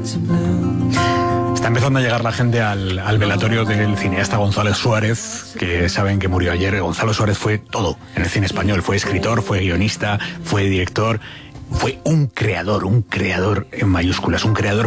Está empezando a llegar la gente al velatorio del cineasta Gonzalo Suárez, que saben que murió ayer. Gonzalo Suárez fue todo en el cine español. Fue escritor, fue guionista, fue director, fue un creador en mayúsculas, un creador